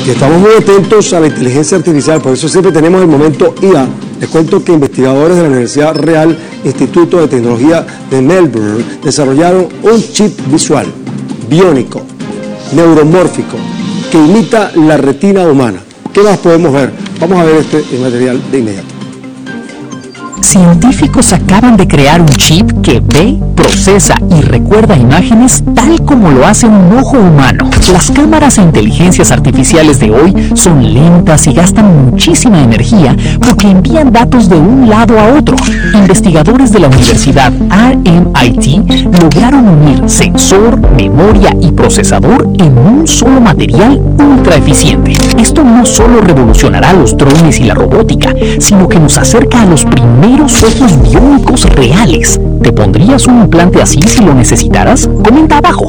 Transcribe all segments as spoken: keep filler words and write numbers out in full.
Y estamos muy atentos a la inteligencia artificial, por eso siempre tenemos el momento I A. Les cuento que investigadores de la Universidad Real Instituto de Tecnología de Melbourne desarrollaron un chip visual, biónico, neuromórfico, que imita la retina humana. ¿Qué más podemos ver? Vamos a ver este material de inmediato. Científicos acaban de crear un chip que ve, procesa y recuerda imágenes tal como lo hace un ojo humano. Las cámaras e inteligencias artificiales de hoy son lentas y gastan muchísima energía porque envían datos de un lado a otro. Investigadores de la Universidad R M I T lograron unir sensor, memoria y procesador en un solo material ultra eficiente. Esto no solo revolucionará los drones y la robótica, sino que nos acerca a los primeros ojos biónicos reales. ¿Te pondrías un implante así si lo necesitaras? Comenta abajo.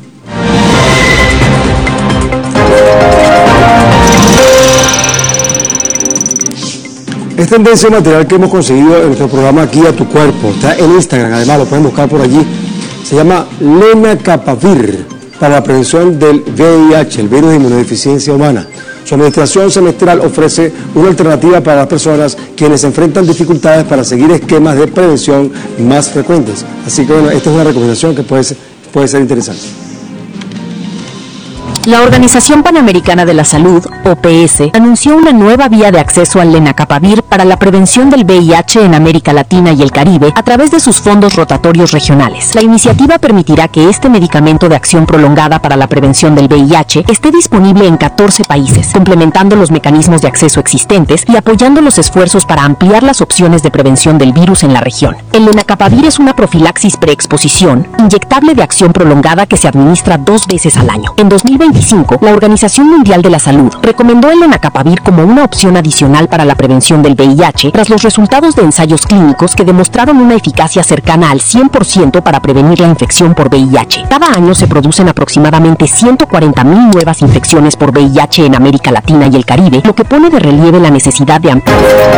Es tendencia material que hemos conseguido en nuestro programa Guía tu Cuerpo. Está en Instagram, además lo pueden buscar por allí. Se llama Lenacapavir para la prevención del V I H, el virus de inmunodeficiencia humana. Su administración semestral ofrece una alternativa para las personas quienes enfrentan dificultades para seguir esquemas de prevención más frecuentes. Así que bueno, esta es una recomendación que puede ser, puede ser interesante. La Organización Panamericana de la Salud, O P S, anunció una nueva vía de acceso al lenacapavir para la prevención del V I H en América Latina y el Caribe a través de sus fondos rotatorios regionales. La iniciativa permitirá que este medicamento de acción prolongada para la prevención del V I H esté disponible en catorce países, complementando los mecanismos de acceso existentes y apoyando los esfuerzos para ampliar las opciones de prevención del virus en la región. El lenacapavir es una profilaxis preexposición inyectable de acción prolongada que se administra dos veces al año. En dos mil veinticinco, la Organización Mundial de la Salud recomendó el lenacapavir como una opción adicional para la prevención del V I H tras los resultados de ensayos clínicos que demostraron una eficacia cercana al cien por ciento para prevenir la infección por V I H. Cada año se producen aproximadamente ciento cuarenta mil nuevas infecciones por V I H en América Latina y el Caribe, lo que pone de relieve la necesidad de ampliar.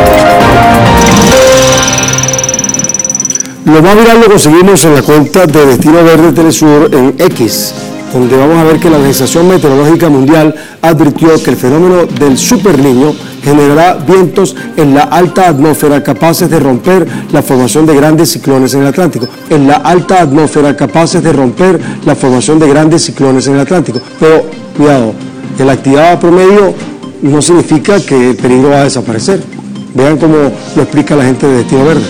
Lo más viral lo conseguimos en la cuenta de Destino Verde Telesur en X, donde vamos a ver que la Organización Meteorológica Mundial advirtió que el fenómeno del superniño generará vientos en la alta atmósfera capaces de romper la formación de grandes ciclones en el Atlántico. En la alta atmósfera capaces de romper la formación de grandes ciclones en el Atlántico. Pero, cuidado, que la actividad promedio no significa que el peligro va a desaparecer. Vean cómo lo explica la gente de Destino Verde.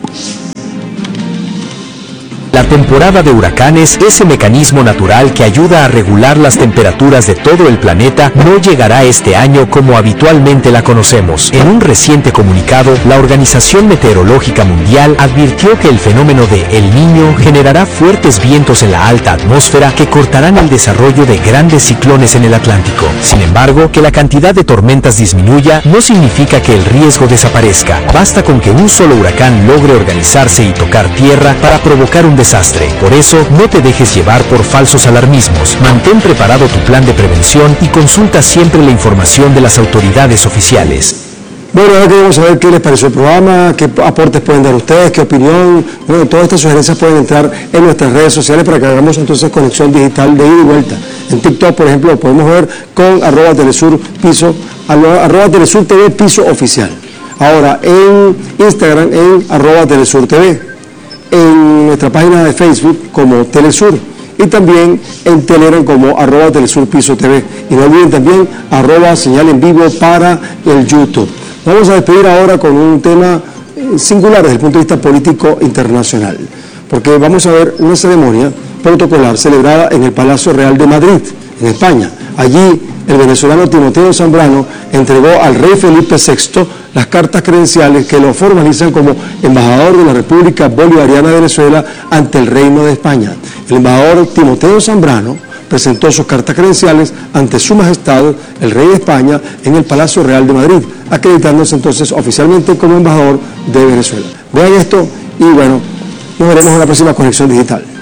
La temporada de huracanes, ese mecanismo natural que ayuda a regular las temperaturas de todo el planeta, no llegará este año como habitualmente la conocemos. En un reciente comunicado, la Organización Meteorológica Mundial advirtió que el fenómeno de El Niño generará fuertes vientos en la alta atmósfera que cortarán el desarrollo de grandes ciclones en el Atlántico. Sin embargo, que la cantidad de tormentas disminuya no significa que el riesgo desaparezca. Basta con que un solo huracán logre organizarse y tocar tierra para provocar un desastre. Desastre. Por eso, no te dejes llevar por falsos alarmismos. Mantén preparado tu plan de prevención y consulta siempre la información de las autoridades oficiales. Bueno, ahora queremos saber qué les pareció el programa, qué aportes pueden dar ustedes, qué opinión. Bueno, todas estas sugerencias pueden entrar en nuestras redes sociales para que hagamos entonces conexión digital de ida y vuelta. En TikTok, por ejemplo, lo podemos ver con arroba telesur piso, arroba telesur TV piso oficial. Ahora, en Instagram, en arroba telesur TV. En nuestra página de Facebook como Telesur y también en Telegram como arroba Telesur Piso T V. Y no olviden también arroba señal en vivo para el YouTube. Vamos a despedir ahora con un tema singular desde el punto de vista político internacional, porque vamos a ver una ceremonia protocolar celebrada en el Palacio Real de Madrid, en España. Allí el venezolano Timoteo Zambrano entregó al rey Felipe sexto las cartas credenciales que lo formalizan como embajador de la República Bolivariana de Venezuela ante el Reino de España. El embajador Timoteo Zambrano presentó sus cartas credenciales ante Su Majestad, el Rey de España, en el Palacio Real de Madrid, acreditándose entonces oficialmente como embajador de Venezuela. Vean esto y bueno, nos veremos en la próxima conexión digital.